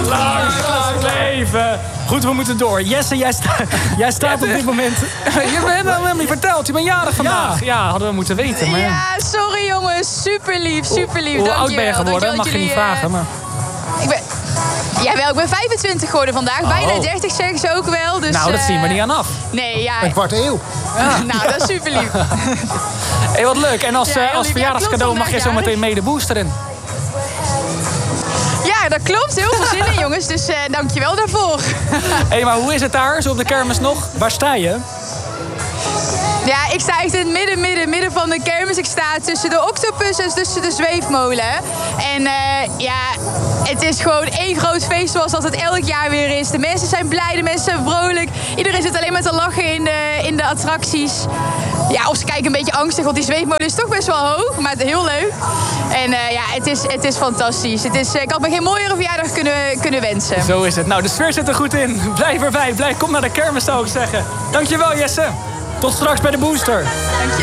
Lang leven. Goed, we moeten door. Jesse, jij staat op dit moment... Je bent helemaal niet verteld. Je bent jarig vandaag. Ja, hadden we moeten weten. Maar... Ja, sorry jongens. Super lief. Hoe oud ben je geworden? Mag je niet vragen, maar... Jawel, ik ben 25 geworden vandaag. Bijna 30 zeggen ze ook wel. Dus, nou, dat zien we niet aan af. Nee, ja. Een kwart eeuw. Ja. Nou, dat is super lief. Hé, wat leuk. En als verjaardagscadeau mag je zo meteen mee de booster in. Ja, dat klopt. Heel veel zin in, jongens. Dus dankjewel daarvoor. Hé, maar hoe is het daar, zo op de kermis nog? Waar sta je? Ja, ik sta echt in het midden van de kermis. Ik sta tussen de octopus en tussen de zweefmolen. En het is gewoon één groot feest zoals dat het elk jaar weer is. De mensen zijn blij, de mensen zijn vrolijk. Iedereen zit alleen maar te lachen in de attracties. Ja, of ze kijken een beetje angstig, want die zweefmolen is toch best wel hoog. Maar heel leuk. En het is fantastisch. Ik had me geen mooiere verjaardag kunnen wensen. Zo is het. Nou, de sfeer zit er goed in. Blijf erbij. Kom naar de kermis, zou ik zeggen. Dankjewel, Jesse. Tot straks bij de booster. Dankjewel.